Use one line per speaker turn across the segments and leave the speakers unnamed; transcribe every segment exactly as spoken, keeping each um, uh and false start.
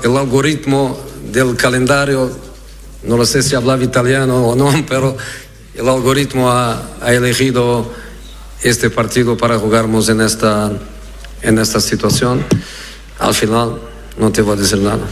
el algoritmo del calendario, no lo sé si hablaba italiano o no, pero el algoritmo ha, ha elegido este partido para jugarnos en esta, en esta situación. Al final no te voy a decir nada.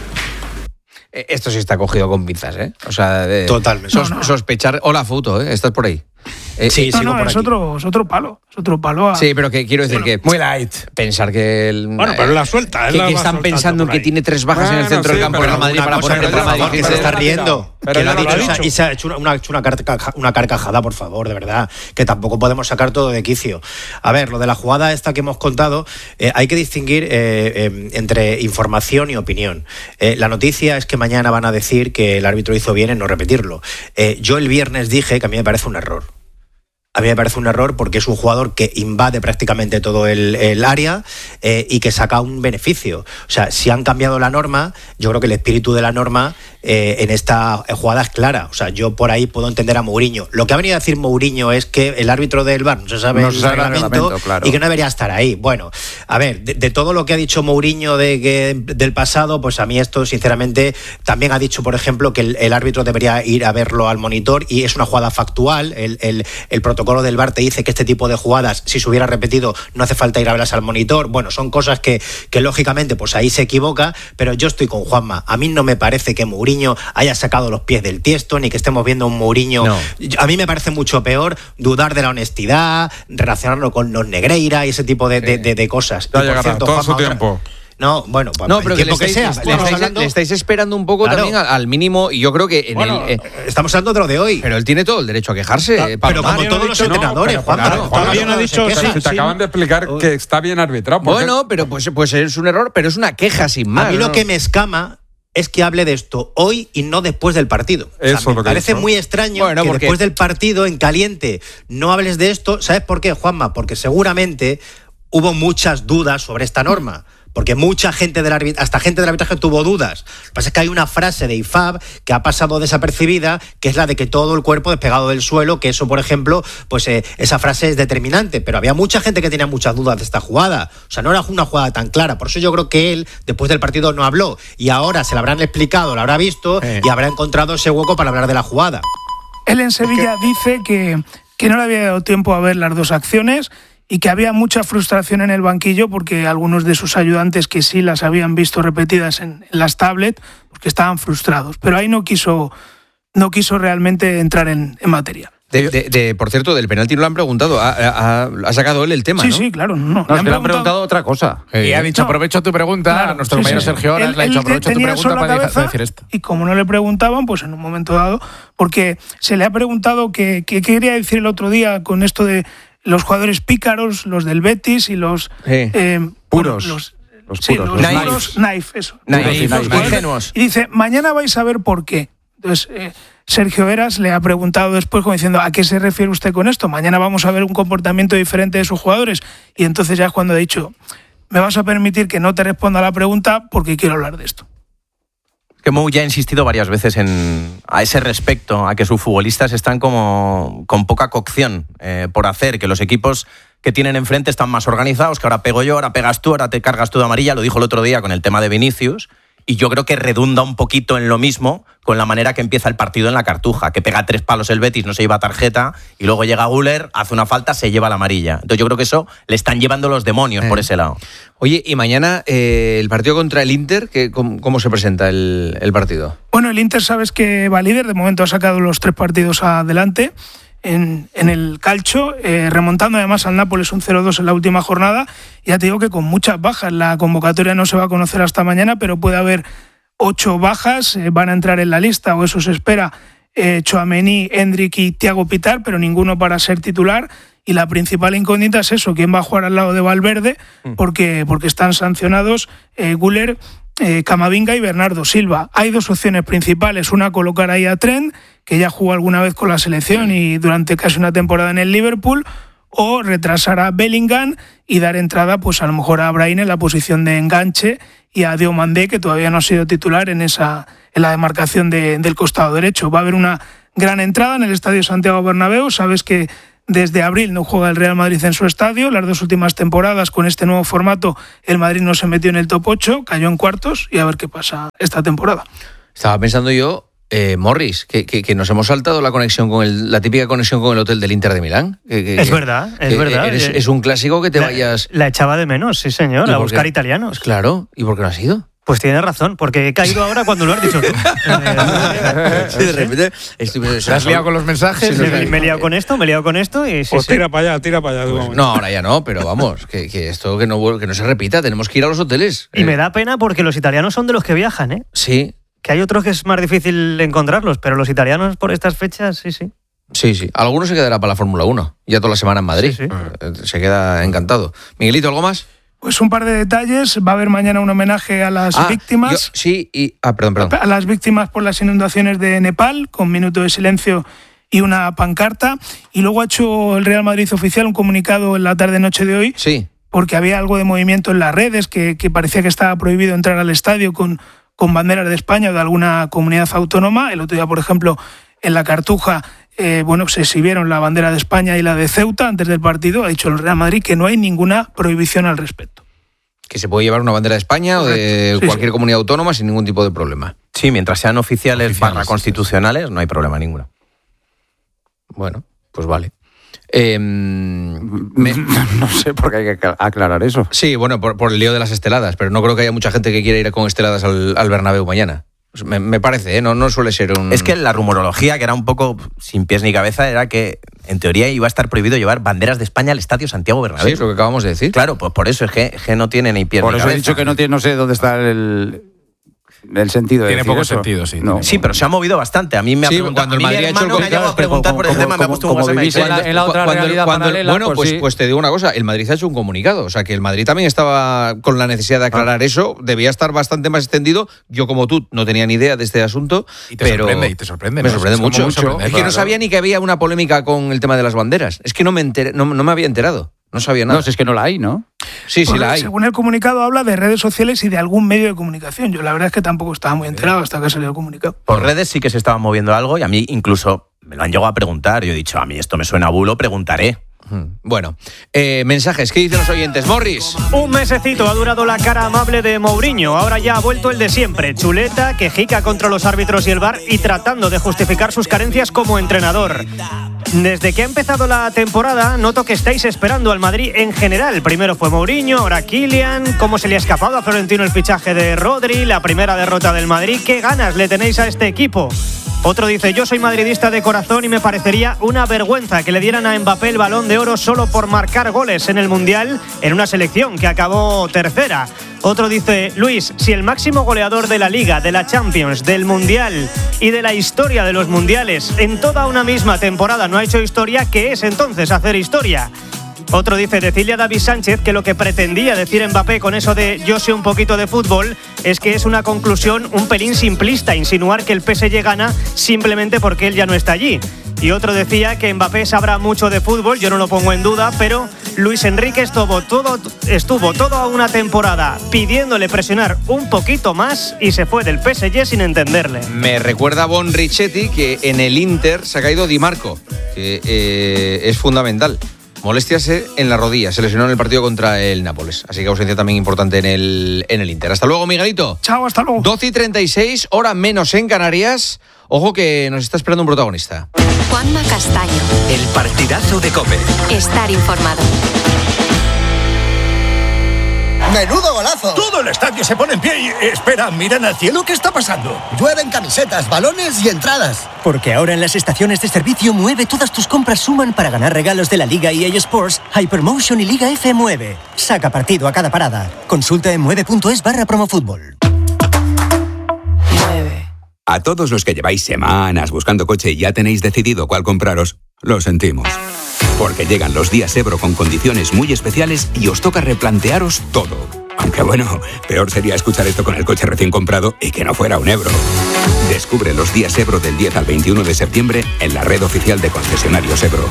Esto sí está cogido con pinzas, ¿eh? O sea, de,
totalmente.
Sos,
no, no.
sospechar. Hola, Foto, ¿eh? Estás por ahí. Eh,
sí,
no, no,
por
es
aquí.
otro, es otro palo. Es otro palo. A...
Sí, pero que quiero decir
bueno,
que. Muy light. Pensar que. El,
Bueno, pero la suelta.
Que,
la
que
va
están pensando en que tiene tres bajas
bueno,
en el centro
sí,
del campo
pero
del Madrid para poner el
favor, que se está riendo.
Pero
Que lo ha
no lo
dicho,
ha dicho.
y se ha hecho una, una, hecho una, carca, una carcajada, por favor, de verdad. Que tampoco podemos sacar todo de quicio. A ver, lo de la jugada esta que hemos contado, eh, hay que distinguir eh, eh, entre información y opinión. Eh, la noticia es que mañana van a decir que el árbitro hizo bien en no repetirlo. Eh, yo el viernes dije que a mí me parece un error. A mí me parece un error porque es un jugador que invade prácticamente todo el, el área eh, y que saca un beneficio. O sea, si han cambiado la norma, yo creo que el espíritu de la norma eh, en esta jugada es clara. O sea, yo por ahí puedo entender a Mourinho. Lo que ha venido a decir Mourinho es que el árbitro del V A R no se sabe
No
el
se sabe el
reglamento,
reglamento, claro.
y que no debería estar ahí. Bueno, a ver, de, de todo lo que ha dicho Mourinho de que, del pasado, pues a mí esto, sinceramente, también ha dicho, por ejemplo, que el, el árbitro debería ir a verlo al monitor y es una jugada factual. El, el, el protocolo protocolo del V A R te dice que este tipo de jugadas, si se hubiera repetido, no hace falta ir a verlas al monitor. Bueno, son cosas que, que lógicamente pues ahí se equivoca, pero yo estoy con Juanma. A mí no me parece que Mourinho haya sacado los pies del tiesto, ni que estemos viendo a un Mourinho. No. A mí me parece mucho peor dudar de la honestidad, relacionarlo con los Negreira y ese tipo de, de, de, de cosas.
Ya
y por cierto,
todo
Juanma,
su tiempo.
Otra... No, bueno, pues
no, pero que le estáis,
que sea,
le, estáis,
hablando...
le estáis esperando un poco
claro.
también al, al mínimo, y yo creo que en
bueno,
el. Eh,
estamos hablando de lo de hoy.
Pero él tiene todo el derecho a quejarse.
Claro, pero como todos los
dicho,
entrenadores,
no,
Juanma.
claro, todavía no ha dicho. Si te sí. acaban de explicar que está bien arbitrado.
Bueno, pero pues, pues es un error, pero es una queja sin más.
A mí
¿no?
lo que me escama es que hable de esto hoy y no después del partido. O sea,
Eso
me parece muy extraño bueno, que porque... después del partido, en caliente, no hables de esto. ¿Sabes por qué, Juanma? Porque seguramente hubo muchas dudas sobre esta norma. Porque mucha gente del arbitraje, hasta gente del arbitraje tuvo dudas. Lo que pasa es que hay una frase de I F A B que ha pasado desapercibida, que es la de que todo el cuerpo despegado del suelo, que eso, por ejemplo, pues eh, esa frase es determinante. Pero había mucha gente que tenía muchas dudas de esta jugada. O sea, no era una jugada tan clara. Por eso yo creo que él, después del partido, no habló. Y ahora se la habrán explicado, la habrá visto eh. y habrá encontrado ese hueco para hablar de la jugada.
Él en Sevilla es que... dice que, que no le había dado tiempo a ver las dos acciones y que había mucha frustración en el banquillo porque algunos de sus ayudantes que sí las habían visto repetidas en, en las tablets, porque estaban frustrados. Pero ahí no quiso, no quiso realmente entrar en, en materia.
De, de, de, por cierto, del penalti no lo han preguntado. Ha, ha, ha sacado él el tema,
sí,
¿no?
Sí, sí, claro. No,
no,
le,
han
es que
le han preguntado otra cosa. Eh, y ha dicho, no, aprovecho tu pregunta, claro, nuestro sí, compañero sí. Sergio Horas le ha dicho, aprovecho tu pregunta para cabeza, decir esto.
Y como no le preguntaban, pues en un momento dado, porque se le ha preguntado qué quería decir el otro día con esto de los jugadores pícaros, los del Betis y los...
Sí.
Eh,
puros.
Bueno, los,
los
sí,
puros.
Los,
Los
puros, knife, eso.
Knife,
los
knife, ingenuos.
Y dice, mañana vais a ver por qué. Entonces, eh, Sergio Heras le ha preguntado después como diciendo, ¿a qué se refiere usted con esto? Mañana vamos a ver un comportamiento diferente de sus jugadores. Y entonces ya es cuando ha dicho, me vas a permitir que no te responda a la pregunta porque quiero hablar de esto.
Que Mou ya ha insistido varias veces en, a ese respecto, a que sus futbolistas están como con poca cocción eh, por hacer, que los equipos que tienen enfrente están más organizados, que ahora pego yo, ahora pegas tú, ahora te cargas tú de amarilla. Lo dijo el otro día con el tema de Vinicius. Y yo creo que redunda un poquito en lo mismo con la manera que empieza el partido en la Cartuja, que pega tres palos el Betis, no se lleva tarjeta, y luego llega Güler, hace una falta, se lleva la amarilla. Entonces yo creo que eso le están llevando los demonios eh. por ese lado.
Oye, y mañana eh, el partido contra el Inter, ¿qué, cómo, ¿cómo se presenta el, el partido?
Bueno, el Inter sabes que va líder, de momento ha sacado los tres partidos adelante. En, en el calcio, eh, remontando además al Nápoles un cero dos en la última jornada. Ya te digo que con muchas bajas, la convocatoria no se va a conocer hasta mañana, pero puede haber ocho bajas, eh, van a entrar en la lista, o eso se espera, eh, Tchouaméni, Endrick y Thiago Pitar, pero ninguno para ser titular. Y la principal incógnita es eso, quién va a jugar al lado de Valverde, porque, porque están sancionados eh, Güler, Eh, Camavinga y Bernardo Silva. Hay dos opciones principales, una colocar ahí a Trent, que ya jugó alguna vez con la selección y durante casi una temporada en el Liverpool, o retrasar a Bellingham y dar entrada pues a lo mejor a Brahim en la posición de enganche y a Diomandé, que todavía no ha sido titular en esa en la demarcación de, del costado derecho. Va a haber una gran entrada en el Estadio Santiago Bernabéu, sabes que Desde abril no juega el Real Madrid en su estadio. Las dos últimas temporadas con este nuevo formato el Madrid no se metió en el top ocho, cayó en cuartos y a ver qué pasa esta temporada.
Estaba pensando yo, eh, Morris, que, que, que nos hemos saltado la conexión con el, la típica conexión con el hotel del Inter de Milán. Que, que,
es
que,
verdad, es
que
verdad.
Eres, es un clásico que te
la,
vayas...
La echaba de menos, sí señor, a buscar italianos.
Claro, ¿y por qué no has ido?
Pues tienes razón, porque he caído ahora cuando lo has dicho tú.
Sí, de repente estoy,
¿te has liado con los mensajes?
Sí, me, me he liado con esto, me he liado con esto y sí,
o tira
sí.
para allá, tira para allá.
Pues, no, ahora ya no, pero vamos, que, que esto que no, que no se repita, tenemos que ir a los hoteles.
Y
eh.
me da pena porque los italianos son de los que viajan, ¿eh?
Sí.
Que hay otros que es más difícil encontrarlos, pero los italianos por estas fechas, sí, sí.
Sí, sí. Algunos se quedará para la Fórmula uno, ya toda la semana en Madrid.
Sí, sí.
Se queda encantado. Miguelito, ¿algo más?
Pues un par de detalles. Va a haber mañana un homenaje a las
ah,
víctimas.
Yo, sí, y... Ah, perdón, perdón.
A las víctimas por las inundaciones de Nepal, con minuto de silencio y una pancarta. Y luego ha hecho el Real Madrid oficial un comunicado en la tarde-noche de hoy.
Sí.
Porque había algo de movimiento en las redes, que, que parecía que estaba prohibido entrar al estadio con, con banderas de España o de alguna comunidad autónoma. El otro día, por ejemplo, en la Cartuja, eh, bueno, se exhibieron la bandera de España y la de Ceuta antes del partido. Ha dicho el Real Madrid que no hay ninguna prohibición al respecto.
Que se puede llevar una bandera de España Correcto. o de sí, cualquier sí. comunidad autónoma sin ningún tipo de problema.
Sí, mientras sean oficiales,
oficiales
barra constitucionales, no hay problema ninguno.
Bueno, pues vale. Eh, me...
No sé por qué hay que aclarar eso.
Sí, bueno, por, por el lío de las esteladas, pero no creo que haya mucha gente que quiera ir con esteladas al, al Bernabéu mañana. Me, me parece, ¿eh? no, no suele ser un...
Es que la rumorología, que era un poco sin pies ni cabeza, era que en teoría iba a estar prohibido llevar banderas de España al Estadio Santiago Bernabéu.
Sí, es lo que acabamos de decir.
Claro, pues por eso es que, que no tiene ni pies
por
ni cabeza.
Por eso he dicho que no, tiene, no sé dónde está el... El sentido de
Tiene poco
eso.
sentido, sí.
No.
Sí, pero se ha movido bastante. A mí me ha
sí,
preguntado.
Cuando el Madrid ha hecho el
comunicado, me ha preguntado por el tema, me ha puesto un WhatsApp.
En la, en la otra
cuando,
realidad
cuando,
paralela,
bueno,
pues,
pues,
sí.
pues te digo una cosa. El Madrid ha hecho un comunicado. O sea, que el Madrid también estaba con la necesidad de aclarar ah. eso. Debía estar bastante más extendido. Yo, como tú, no tenía ni idea de este asunto.
Y te
pero
sorprende, y te sorprende.
Me sorprende mucho. mucho.
Sorprende,
es
claro.
que no sabía ni que había una polémica con el tema de las banderas. Es que no me, enteré, no, no me había enterado. No sabía nada.
No, si es que no la hay, ¿no?
Sí, sí
Porque,
la hay.
Según el comunicado habla de redes sociales y de algún medio de comunicación. Yo la verdad es que tampoco estaba muy enterado hasta que salió el comunicado.
Por redes sí que se estaba moviendo algo y a mí incluso me lo han llegado a preguntar. Yo he dicho, a mí esto me suena a bulo, preguntaré.
Bueno, eh, mensajes, ¿qué dicen los oyentes? Morris.
Un mesecito ha durado la cara amable de Mourinho. Ahora ya ha vuelto el de siempre. Chuleta, quejica contra los árbitros y el V A R y tratando de justificar sus carencias como entrenador. Desde que ha empezado la temporada, noto que estáis esperando al Madrid en general. Primero fue Mourinho, ahora Kylian. ¿Cómo se le ha escapado a Florentino el fichaje de Rodri? La primera derrota del Madrid. ¿Qué ganas le tenéis a este equipo? Otro dice, yo soy madridista de corazón y me parecería una vergüenza que le dieran a Mbappé el Balón de Oro solo por marcar goles en el Mundial en una selección que acabó tercera. Otro dice, Luis, si el máximo goleador de la Liga, de la Champions, del Mundial y de la historia de los Mundiales en toda una misma temporada no ha hecho historia, ¿qué es entonces hacer historia? Otro dice, decirle a David Sánchez que lo que pretendía decir Mbappé con eso de yo sé un poquito de fútbol es que es una conclusión un pelín simplista, insinuar que el P S G gana simplemente porque él ya no está allí. Y otro decía que Mbappé sabrá mucho de fútbol, yo no lo pongo en duda, pero Luis Enrique estuvo, todo, estuvo toda una temporada pidiéndole presionar un poquito más y se fue del P S G sin entenderle.
Me recuerda a Bon Richetti que en el Inter se ha caído Di Marco, que eh, es fundamental. Molestias en la rodilla, se lesionó en el partido contra el Nápoles. Así que ausencia también importante en el, en el Inter. Hasta luego, Miguelito.
Chao, hasta luego.
doce y treinta y seis, hora menos en Canarias. Ojo que nos está esperando un protagonista.
Juanma Castaño.
El partidazo de COPE.
Estar informado.
¡Menudo golazo!
Todo el estadio se pone en pie y... Espera, miran al cielo, ¿qué está pasando?
Llueven camisetas, balones y entradas.
Porque ahora en las estaciones de servicio Mueve todas tus compras suman para ganar regalos de la Liga E A Sports, Hypermotion y Liga F Mueve. Saca partido a cada parada. Consulta en mueve.es barra promofútbol.
A todos los que lleváis semanas buscando coche y ya tenéis decidido cuál compraros, lo sentimos. Porque llegan los días Ebro con condiciones muy especiales y os toca replantearos todo. Aunque bueno, peor sería escuchar esto con el coche recién comprado y que no fuera un Ebro. Descubre los días Ebro del diez al veintiuno de septiembre en la red oficial de concesionarios Ebro.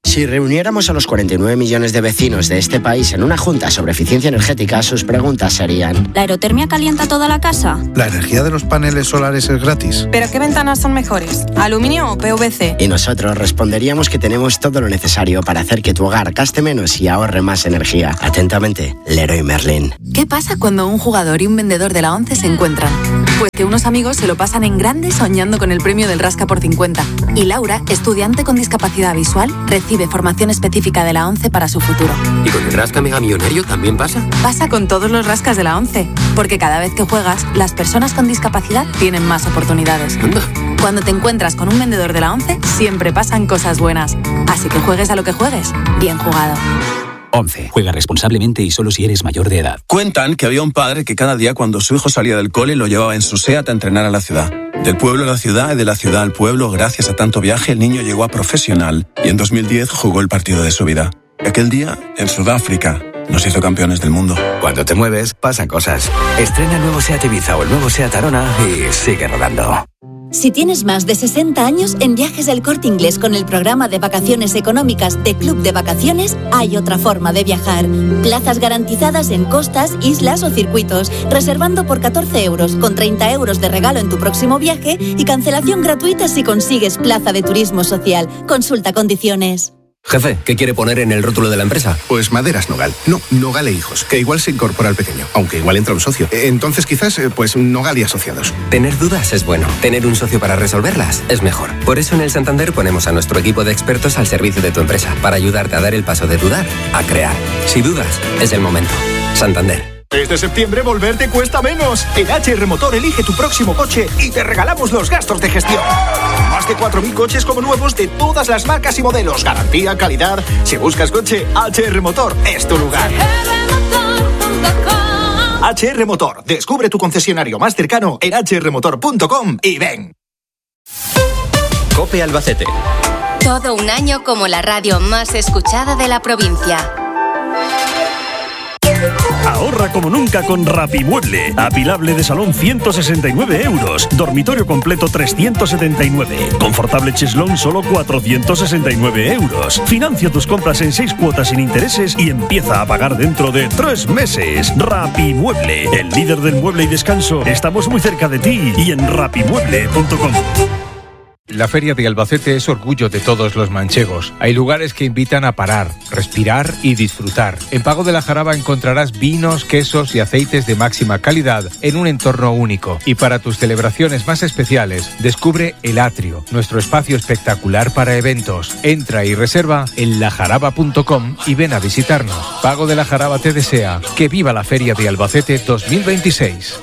Si reuniéramos a los cuarenta y nueve millones de vecinos de este país en una junta sobre eficiencia energética, sus preguntas serían:
¿la aerotermia calienta toda la casa?
¿La energía de los paneles solares es gratis?
¿Pero qué ventanas son mejores? ¿Aluminio o P V C?
Y nosotros responderíamos que tenemos todo lo necesario para hacer que tu hogar gaste menos y ahorre más energía. Atentamente, Leroy Merlin.
¿Qué pasa cuando un jugador y un vendedor de la ONCE se encuentran? Pues que unos amigos se lo pasan en grande soñando con el premio del Rasca por cincuenta. Y Laura, estudiante con discapacidad visual, recibe formación específica de la ONCE para su futuro.
¿Y con el Rasca Mega Millonario también pasa?
Pasa con todos los rascas de la ONCE, porque cada vez que juegas, las personas con discapacidad tienen más oportunidades.
Anda.
Cuando te encuentras con un vendedor de la ONCE, siempre pasan cosas buenas. Así que juegues a lo que juegues, bien jugado.
ONCE. Juega responsablemente y solo si eres mayor de edad.
Cuentan que había un padre que cada día cuando su hijo salía del cole lo llevaba en su SEAT a entrenar a la ciudad. Del pueblo a la ciudad y de la ciudad al pueblo, gracias a tanto viaje, el niño llegó a profesional y en dos mil diez jugó el partido de su vida. Aquel día, en Sudáfrica, nos hizo campeones del mundo.
Cuando te mueves, pasan cosas. Estrena el nuevo SEAT Ibiza o el nuevo SEAT Arona y sigue rodando.
Si tienes más de sesenta años, en Viajes El Corte Inglés con el programa de vacaciones económicas de Club de Vacaciones, hay otra forma de viajar. Plazas garantizadas en costas, islas o circuitos, reservando por catorce euros, con treinta euros de regalo en tu próximo viaje y cancelación gratuita si consigues plaza de turismo social. Consulta condiciones.
Jefe, ¿qué quiere poner en el rótulo de la empresa?
Pues Maderas Nogal. No, Nogal e Hijos, que igual se incorpora al pequeño, aunque igual entra un socio. Entonces quizás, pues Nogal y Asociados.
Tener dudas es bueno. Tener un socio para resolverlas es mejor. Por eso en el Santander ponemos a nuestro equipo de expertos al servicio de tu empresa, para ayudarte a dar el paso de dudar a crear. Si dudas, es el momento. Santander.
Este septiembre volver te cuesta menos. En H R Motor elige tu próximo coche y te regalamos los gastos de gestión. Más de cuatro mil coches como nuevos de todas las marcas y modelos. Garantía, calidad. Si buscas coche, H R Motor es tu lugar. H R Motor. Descubre tu concesionario más cercano en h r motor punto com y ven.
COPE Albacete.
Todo un año como la radio más escuchada de la provincia.
Ahorra como nunca con Rapimueble. Apilable de salón ciento sesenta y nueve euros. Dormitorio completo trescientos setenta y nueve. Confortable cheslón solo cuatrocientos sesenta y nueve euros. Financia tus compras en seis cuotas sin intereses y empieza a pagar dentro de tres meses. Rapimueble, el líder del mueble y descanso. Estamos muy cerca de ti y en rapimueble punto com.
La Feria de Albacete es orgullo de todos los manchegos. Hay lugares que invitan a parar, respirar y disfrutar. En Pago de la Jaraba encontrarás vinos, quesos y aceites de máxima calidad en un entorno único. Y para tus celebraciones más especiales, descubre El Atrio, nuestro espacio espectacular para eventos. Entra y reserva en la jaraba punto com y ven a visitarnos. Pago de la Jaraba te desea que viva la Feria de Albacete dos mil veintiséis.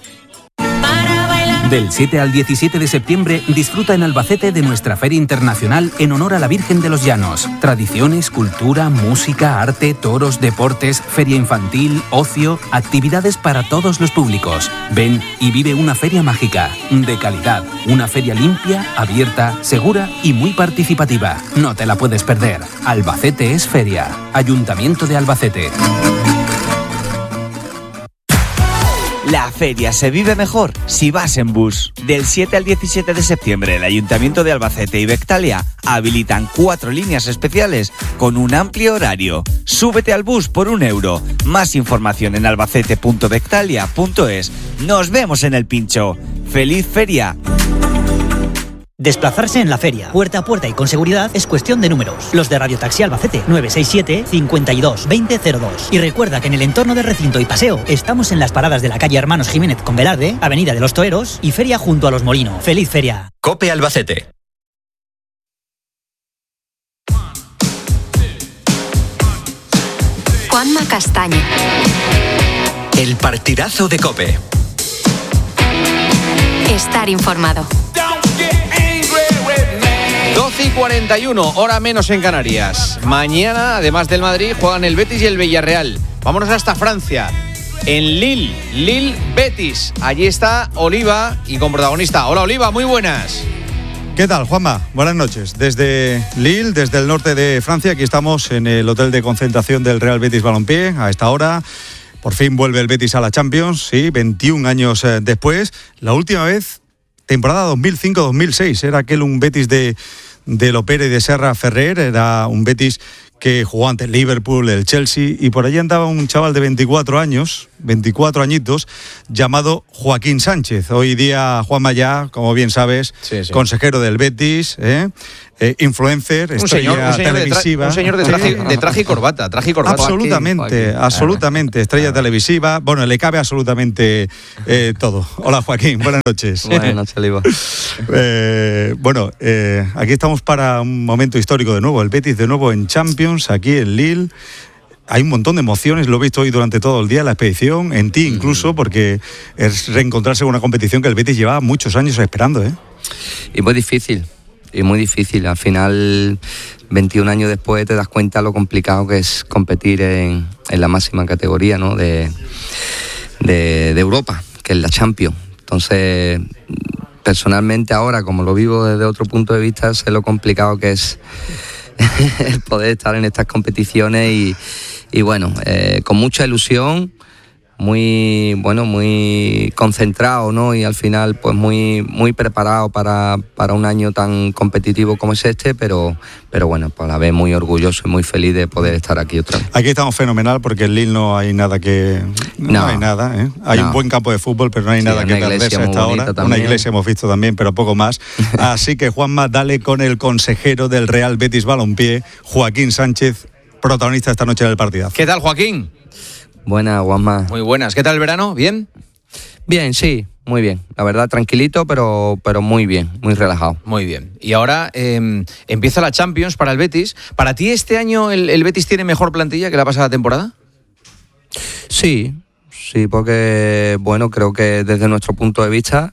Del siete al diecisiete de septiembre, disfruta en Albacete de nuestra Feria Internacional en honor a la Virgen de los Llanos. Tradiciones, cultura, música, arte, toros, deportes, feria infantil, ocio, actividades para todos los públicos. Ven y vive una feria mágica, de calidad. Una feria limpia, abierta, segura y muy participativa. No te la puedes perder. Albacete es feria. Ayuntamiento de Albacete.
La feria se vive mejor si vas en bus. Del siete al diecisiete de septiembre, el Ayuntamiento de Albacete y Bectalia habilitan cuatro líneas especiales con un amplio horario. Súbete al bus por un euro. Más información en albacete punto bectalia punto es. Nos vemos en el pincho. ¡Feliz feria!
Desplazarse en la feria, puerta a puerta y con seguridad, es cuestión de números. Los de Radio Taxi Albacete, nueve seis siete, cincuenta y dos, veinte cero dos. Y recuerda que en el entorno del recinto y paseo estamos en las paradas de la calle Hermanos Jiménez con Velarde, Avenida de los Toeros y Feria junto a Los Molinos. ¡Feliz feria!
COPE Albacete.
Juanma Castaño.
El partidazo de COPE.
Estar informado.
doce y cuarenta y uno, hora menos en Canarias. Mañana, además del Madrid, juegan el Betis y el Villarreal. Vámonos hasta Francia. En Lille, Lille Betis. Allí está Oliva y con protagonista. Hola Oliva, muy buenas.
¿Qué tal, Juanma? Buenas noches. Desde Lille, desde el norte de Francia, aquí estamos en el hotel de concentración del Real Betis Balompié. A esta hora, por fin vuelve el Betis a la Champions, sí, veintiún años después. La última vez, temporada dos mil cinco dos mil seis, era aquel un Betis de, de Lopera y de Serra Ferrer. Era un Betis que jugó ante el Liverpool, el Chelsea, y por allí andaba un chaval de veinticuatro años, veinticuatro añitos, llamado Joaquín Sánchez. Hoy día Juan Mayá, como bien sabes, sí, sí. consejero del Betis, ¿eh? Eh, influencer,
un
estrella
señor, un señor
televisiva.
De tra- un señor de traje, de traje y corbata, traje y corbata.
Absolutamente, Joaquín, absolutamente, estrella televisiva. Bueno, le cabe absolutamente eh, todo. Hola Joaquín, buenas noches.
Buenas noches, Livo.
eh, bueno, eh, aquí estamos para un momento histórico de nuevo. El Betis de nuevo en Champions, aquí en Lille. Hay un montón de emociones, lo he visto hoy durante todo el día, la expedición, en ti incluso, porque es reencontrarse con una competición que el Betis llevaba muchos años esperando, ¿eh?
Y muy difícil. Y muy difícil, al final veintiún años después te das cuenta lo complicado que es competir en, en la máxima categoría, ¿no? de, de, de Europa, que es la Champions. Entonces, personalmente ahora, como lo vivo desde otro punto de vista, sé lo complicado que es el poder estar en estas competiciones y, y bueno, eh, con mucha ilusión, muy bueno, muy concentrado, ¿no? Y al final pues muy muy preparado para, para un año tan competitivo como es este, pero pero bueno, pues a la vez muy orgulloso y muy feliz de poder estar aquí otra vez.
Aquí estamos fenomenal porque en Lille no hay nada que no, no hay nada, ¿eh? Hay no. un buen campo de fútbol, pero no hay sí, nada que perderse a esta hora. También. Una iglesia hemos visto también, pero poco más. Así que Juanma, dale con el consejero del Real Betis Balompié, Joaquín Sánchez, protagonista esta noche del partidazo.
¿Qué tal, Joaquín?
Buenas, Juanma.
Muy buenas. ¿Qué tal el verano? ¿Bien?
Bien, sí, muy bien. La verdad, tranquilito, pero, pero muy bien, muy relajado.
Muy bien. Y ahora eh, empieza la Champions para el Betis. ¿Para ti este año el, el Betis tiene mejor plantilla que la pasada temporada?
Sí, sí, porque, bueno, creo que desde nuestro punto de vista...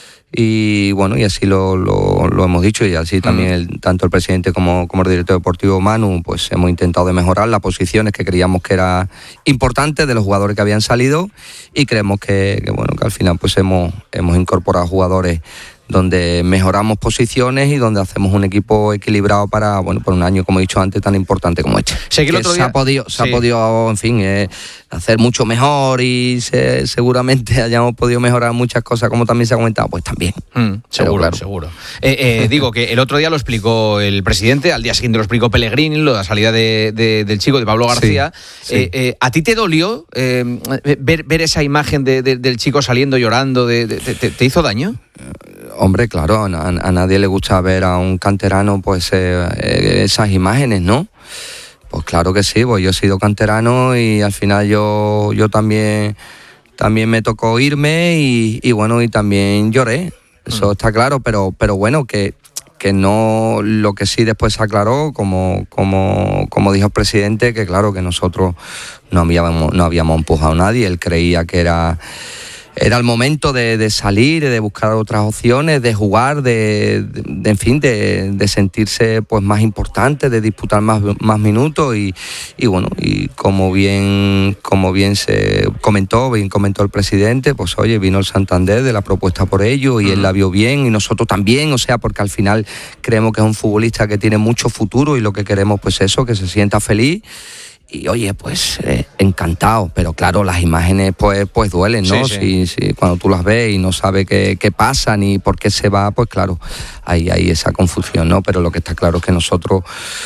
Y bueno, y así lo, lo, lo hemos dicho, y así también el, tanto el presidente como, como el director deportivo Manu, pues hemos intentado de mejorar las posiciones que creíamos que era importante de los jugadores que habían salido, y creemos que, que bueno, que al final pues hemos, hemos incorporado jugadores donde mejoramos posiciones y donde hacemos un equipo equilibrado para, bueno, por un año, como he dicho antes, tan importante como este.
Sé que el otro
se
día...
ha podido, se
sí.
ha podido, en fin, eh, hacer mucho mejor y se, seguramente hayamos podido mejorar muchas cosas, como también se ha comentado, pues también.
Mm, seguro, claro. seguro. Eh, eh, digo que el otro día lo explicó el presidente, al día siguiente lo explicó Pellegrini, lo de la salida de, de, del chico, de Pablo García. Sí, sí. Eh, eh, ¿A ti te dolió eh, ver, ver esa imagen de, de, del chico saliendo llorando? De, de, de, ¿Te hizo daño?
Hombre, claro, a, a nadie le gusta ver a un canterano pues eh, eh, esas imágenes, ¿no? Pues claro que sí, pues yo he sido canterano y al final yo, yo también, también me tocó irme y, y bueno, y también lloré, eso mm. está claro, pero, pero bueno, que, que no, lo que sí después se aclaró, como, como, como dijo el presidente, que claro, que nosotros no habíamos, no habíamos empujado a nadie, él creía que era... Era el momento de, de salir, de buscar otras opciones, de jugar, de, de, de en fin, de, de sentirse pues más importante, de disputar más, más minutos y, y bueno, y como bien, como bien se comentó, bien comentó el presidente, pues oye, vino el Santander de la propuesta por ello y uh-huh. él la vio bien y nosotros también, o sea, porque al final creemos que es un futbolista que tiene mucho futuro y lo que queremos pues eso, que se sienta feliz. Y oye, pues eh, encantado, pero claro, las imágenes pues pues duelen, ¿no?
Sí, sí.
Si, si, cuando tú las ves y no sabes qué, qué pasa ni por qué se va, pues claro, ahí hay esa confusión, ¿no? Pero lo que está claro es que nosotros,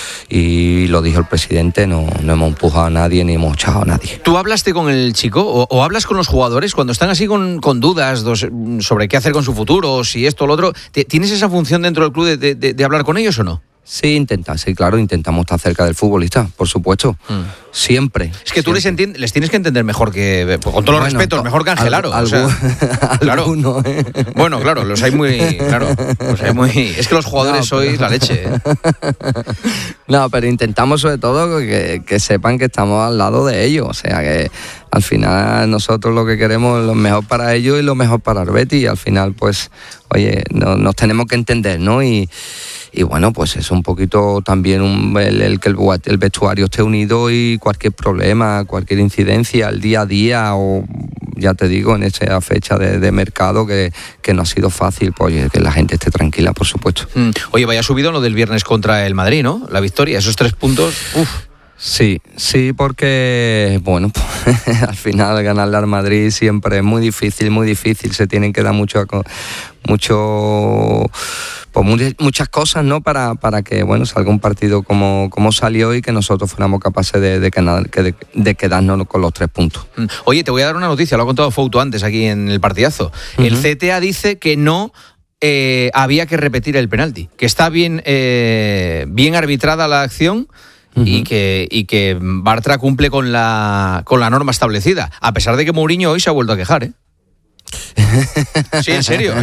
y lo dijo el presidente, no, no hemos empujado a nadie ni hemos echado a nadie.
¿Tú hablaste con el chico o, o hablas con los jugadores cuando están así con, con dudas dos, sobre qué hacer con su futuro, si esto o lo otro? ¿Tienes esa función dentro del club de, de, de hablar con ellos o no?
Sí, intenta, sí, claro, intentamos estar cerca del futbolista, por supuesto, mm. siempre.
Es que tú les, entiend- les tienes que entender mejor que, con todos los bueno, respetos, mejor que Angelaro.
Algo,
o sea, claro.
Alguno, ¿eh?
Bueno, claro, los hay muy, claro, los hay muy. Es que los jugadores no, sois pero... la leche. ¿eh?
No, pero intentamos sobre todo que, que sepan que estamos al lado de ellos, o sea que al final nosotros lo que queremos es lo mejor para ellos y lo mejor para el Betis y al final pues, oye, no, nos tenemos que entender, ¿no? Y Y bueno, pues es un poquito también un, el, el que el, el vestuario esté unido y cualquier problema, cualquier incidencia, el día a día o ya te digo, en esa fecha de, de mercado que, que no ha sido fácil, pues oye, que la gente esté tranquila, por supuesto.
Mm. Oye, vaya subido lo del viernes contra el Madrid, ¿no? La victoria, esos tres puntos, uff.
Sí, sí, porque, bueno, pues, al final ganarle al Madrid siempre es muy difícil, muy difícil, se tienen que dar mucho, mucho pues muy, muchas cosas, ¿no? Para, para que, bueno, salga un partido como, como salió y que nosotros fuéramos capaces de, de, de, de quedarnos con los tres puntos.
Oye, te voy a dar una noticia, lo ha contado Fouto antes aquí en el partidazo. Uh-huh. El C T A dice que no eh, había que repetir el penalti, que está bien, eh, bien arbitrada la acción. Uh-huh. Y que, y que Bartra cumple con la, con la norma establecida, a pesar de que Mourinho hoy se ha vuelto a quejar, ¿eh? Sí, en serio.